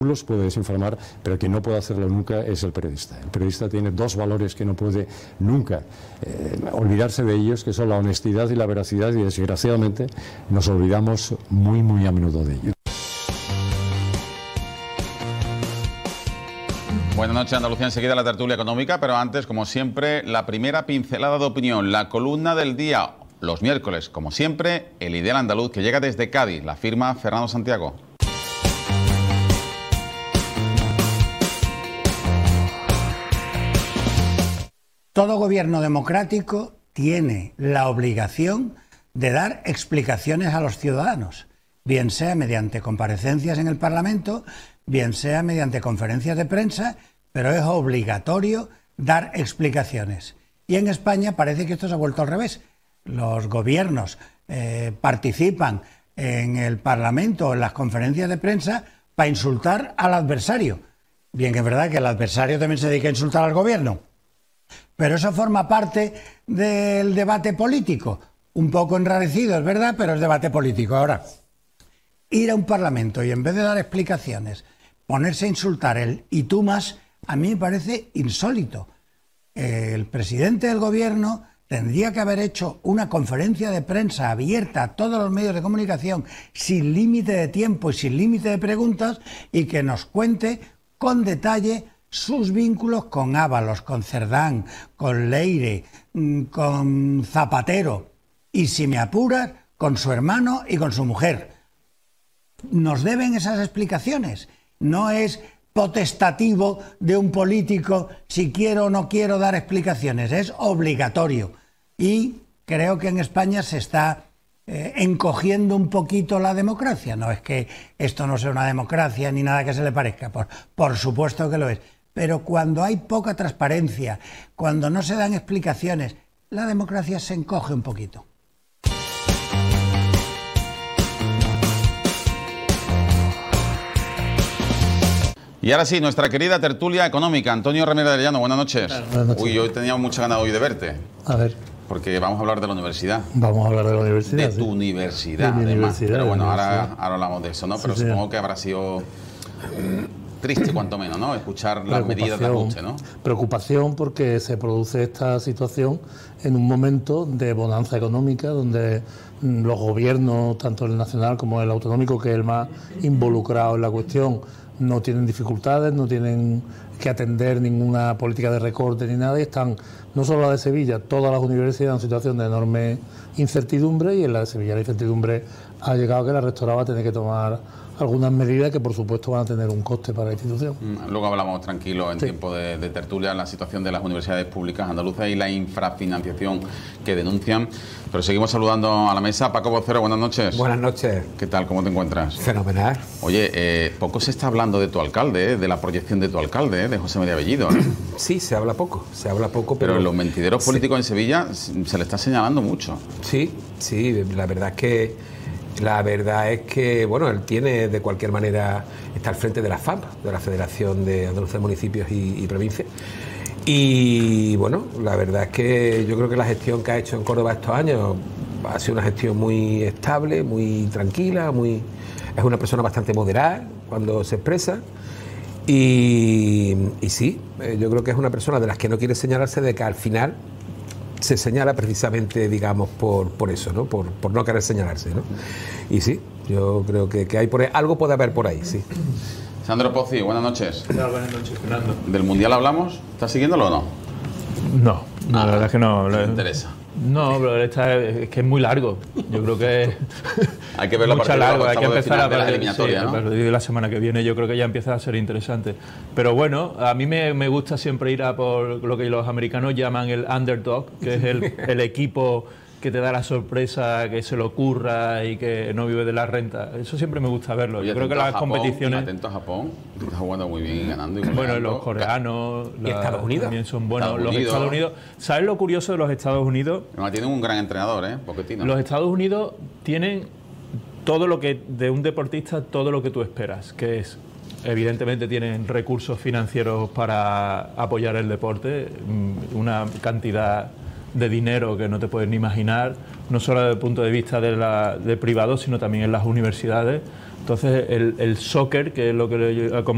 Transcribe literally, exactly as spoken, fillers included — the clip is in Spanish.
los puede desinformar, pero quien no puede hacerlo nunca es el periodista. El periodista tiene dos valores que no puede nunca eh, olvidarse de ellos, que son la honestidad y la veracidad, y desgraciadamente nos olvidamos muy, muy a menudo de ellos. Buenas noches, Andalucía. Enseguida la tertulia económica, pero antes, como siempre, la primera pincelada de opinión, la columna del día, los miércoles, como siempre, el Ideal Andaluz, que llega desde Cádiz, la firma Fernando Santiago. Todo gobierno democrático tiene la obligación de dar explicaciones a los ciudadanos, bien sea mediante comparecencias en el Parlamento, bien sea mediante conferencias de prensa, pero es obligatorio dar explicaciones. Y en España parece que esto se ha vuelto al revés. Los gobiernos eh, participan en el Parlamento o en las conferencias de prensa para insultar al adversario. Bien que es verdad que el adversario también se dedica a insultar al gobierno, pero eso forma parte del debate político. Un poco enrarecido, es verdad, pero es debate político. Ahora, ir a un parlamento y en vez de dar explicaciones, ponerse a insultar el y tú más, a mí me parece insólito. El presidente del gobierno tendría que haber hecho una conferencia de prensa abierta a todos los medios de comunicación, sin límite de tiempo y sin límite de preguntas, y que nos cuente con detalle sus vínculos con Ábalos, con Cerdán, con Leire, con Zapatero y, si me apuras, con su hermano y con su mujer. Nos deben esas explicaciones. No es potestativo de un político si quiero o no quiero dar explicaciones, es obligatorio. Y creo que en España se está eh, encogiendo un poquito la democracia. No es que esto no sea una democracia ni nada que se le parezca, por, por supuesto que lo es. Pero cuando hay poca transparencia, cuando no se dan explicaciones, la democracia se encoge un poquito. Y ahora sí, nuestra querida tertulia económica. Antonio Ramírez de Llano, buenas noches. Buenas noches. Uy, hoy teníamos mucha ganas hoy de verte. A ver. Porque vamos a hablar de la universidad. Vamos a hablar de la universidad. De sí. tu universidad, de mi además. universidad, Pero bueno, universidad. ahora, ahora hablamos de eso, ¿no? Sí, Pero sí. supongo que habrá sido triste, cuanto menos, ¿no? Escuchar las medidas de ajuste, ¿no? Preocupación porque se produce esta situación en un momento de bonanza económica donde los gobiernos, tanto el nacional como el autonómico, que es el más involucrado en la cuestión, no tienen dificultades, no tienen que atender ninguna política de recorte ni nada, y están, no solo la de Sevilla, todas las universidades en situación de enorme incertidumbre, y en la de Sevilla la incertidumbre ha llegado a que la rectora va a tener que tomar algunas medidas que por supuesto van a tener un coste para la institución. Luego hablamos tranquilo en sí. tiempo de, de tertulia la situación de las universidades públicas andaluzas y la infrafinanciación que denuncian. Pero seguimos saludando a la mesa. Paco Vocero, buenas noches. Buenas noches. ¿Qué tal? ¿Cómo te encuentras? Fenomenal. Oye, eh, poco se está hablando de tu alcalde, ¿eh? De la proyección de tu alcalde, ¿eh? De José María Bellido, ¿eh? Sí, se habla poco, se habla poco, pero... Pero en los mentideros políticos sí. en Sevilla se le está señalando mucho. Sí, sí, la verdad es que la verdad es que, bueno, él tiene de cualquier manera, está al frente de la F A P, de la Federación de Andalucía de Municipios y, y Provincias. Y bueno, la verdad es que yo creo que la gestión que ha hecho en Córdoba estos años ha sido una gestión muy estable, muy tranquila, muy es una persona bastante moderada cuando se expresa. Y, y sí, yo creo que es una persona de las que no quiere señalarse, de que al final se señala precisamente, digamos, por, por eso, ¿no? Por, por no querer señalarse, ¿no? Y sí, yo creo que, que hay por ahí, algo puede haber por ahí, sí. Sandro Pozzi, buenas noches. Hola, buenas noches, Fernando. ¿Del Mundial hablamos? ¿Estás siguiéndolo o no? No, no ah, la verdad es que no. ¿No te interesa? No, pero esta es, es que es muy largo. Yo creo que hay que verlo a partir largo, de hay que empezar a la eliminatoria, sí, ¿no? A partir de la semana que viene yo creo que ya empieza a ser interesante. Pero bueno, a mí me, me gusta siempre ir a por lo que los americanos llaman el underdog, que es el, el equipo que te da la sorpresa, que se lo ocurra y que no vive de la renta. Eso siempre me gusta verlo. Oye, yo creo que las Japón, competiciones... Atento a Japón, que está jugando muy bien y ganando. Y bueno, los coreanos... ¿Y la, Estados Unidos? También son buenos. Estados los Unidos. Estados Unidos... ¿Sabes lo curioso de los Estados Unidos? No, tienen un gran entrenador, ¿eh? Pochettino. Los Estados Unidos tienen todo lo que... de un deportista, todo lo que tú esperas, que es... Evidentemente tienen recursos financieros para apoyar el deporte, una cantidad de dinero que no te puedes ni imaginar, no solo desde el punto de vista de, la, de privados, sino también en las universidades. Entonces, el, el soccer, que es lo que como